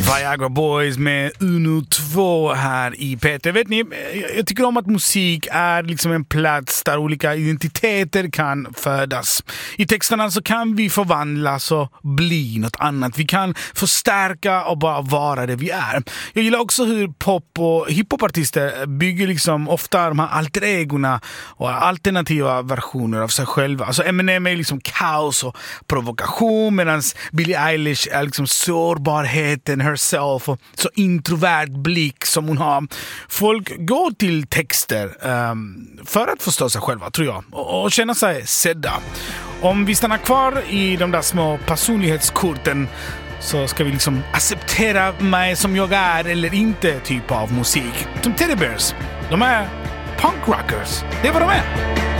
Viagra Boys med Uno 2 här i Peter. Vet ni, jag tycker om att musik är liksom en plats där olika identiteter kan födas. I texterna så kan vi förvandlas och bli något annat. Vi kan förstärka och bara vara det vi är. Jag gillar också hur pop- och hiphopartister bygger liksom ofta de här alter egorna och alternativa versioner av sig själva. Alltså Eminem är liksom kaos och provokation, medan Billie Eilish är liksom sårbarheten herself och så introvert blick som hon har. Folk går till texter för att förstå sig själva, tror jag, och känna sig sedda. Om vi stannar kvar i de där små personlighetskorten så ska vi liksom acceptera mig som jag är eller inte typ av musik. Som Teddy Bears. De är punkrockers. Det är vad de är.